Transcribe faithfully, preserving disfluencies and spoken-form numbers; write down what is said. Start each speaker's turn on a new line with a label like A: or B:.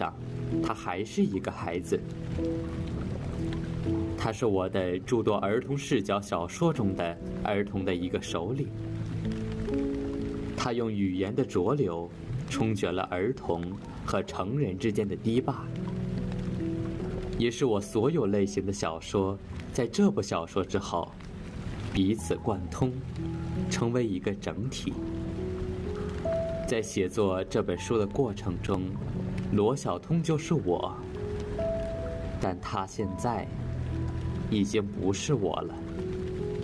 A: 上，他还是一个孩子。他是我的诸多儿童视角小说中的儿童的一个首领。他用语言的浊流冲决了儿童和成人之间的堤坝，也是我所有类型的小说在这部小说之后彼此贯通，成为一个整体。在写作这本书的过程中，罗小通就是我，但他现在已经不是我了。